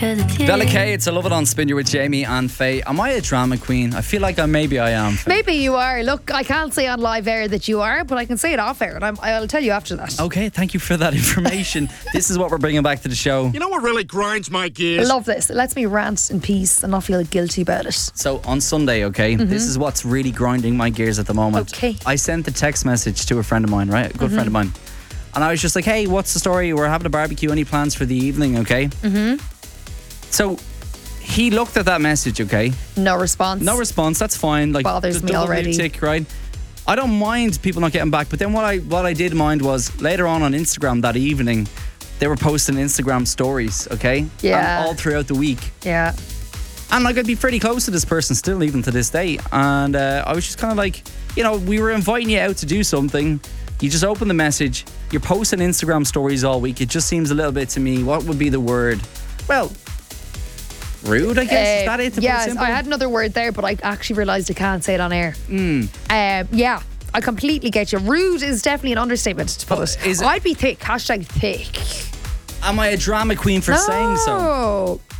Bella K, it's a Love It on Spin. You're with Jamie and Faye. Am I a drama queen? I feel like maybe I am. Faye. Maybe you are. Look, I can't say on live air that you are, but I can say it off air, and I'll tell you after that. Okay, thank you for that information. This is what we're bringing back to the show. You know what really grinds my gears? I love this. It lets me rant in peace and not feel guilty about it. So on Sunday, okay, this is what's really grinding my gears at the moment. Okay. I sent a text message to a friend of mine, right? A good friend of mine. And I was just like, hey, what's the story? We're having a barbecue. Any plans for the evening, okay? So he looked at that message, okay? No response. No response, that's fine. Like, Bothers just me double blue already. tick, right? I don't mind people not getting back, but then what I did mind was later on Instagram that evening, they were posting Instagram stories, okay? Yeah. And all throughout the week. Yeah. And like, I'd be pretty close to this person still, even to this day. And I was just kind of like, we were inviting you out to do something. You just open the message. You're posting Instagram stories all week. It just seems a little bit to me. What would be the word? Well, rude, I guess. Is that it? Yes, I had another word there, but I actually realised I can't say it on air. Yeah, I completely get you. Rude is definitely an understatement to put it. Is it- I'd be thick. #thick. Am I a drama queen for saying so? No.